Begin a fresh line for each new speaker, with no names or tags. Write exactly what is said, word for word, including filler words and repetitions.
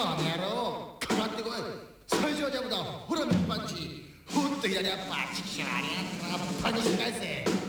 あの野郎かかってこい。最初はジャブだ。ほら見っぱち。ほっと左はバチキシャーにやったらパンにし返せ。